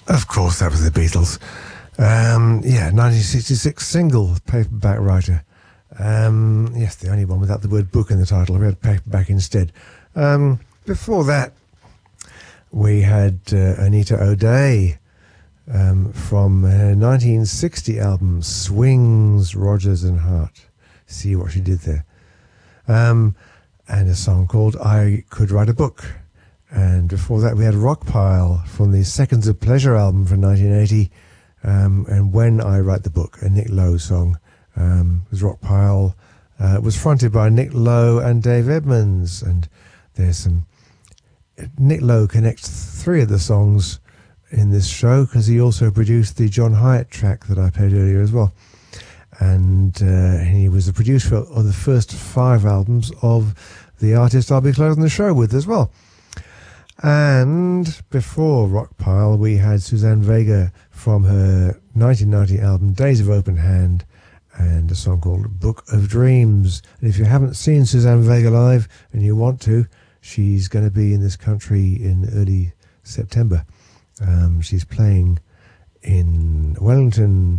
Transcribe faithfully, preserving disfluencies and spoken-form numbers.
Of course, that was the Beatles. Um, yeah, nineteen sixty-six single, Paperback Writer. Um, yes, the only one without the word book in the title. We had Paperback instead. Um, before that, we had uh, Anita O'Day um, from her nineteen sixty album, Swings, Rogers and Hart. See what she did there. Um, and a song called I Could Write a Book. And before that, we had Rockpile from the Seconds of Pleasure album from nineteen eighty, um, and When I Write the Book, a Nick Lowe song. Um, it was Rockpile uh, was fronted by Nick Lowe and Dave Edmunds, and there's some... Nick Lowe connects three of the songs in this show because he also produced the John Hyatt track that I played earlier as well. And uh, he was the producer of the first five albums of the artist I'll be closing the show with as well. And before Rockpile, we had Suzanne Vega from her nineteen ninety album Days of Open Hand and a song called Book of Dreams. And if you haven't seen Suzanne Vega live and you want to, she's going to be in this country in early September. Um, she's playing in Wellington,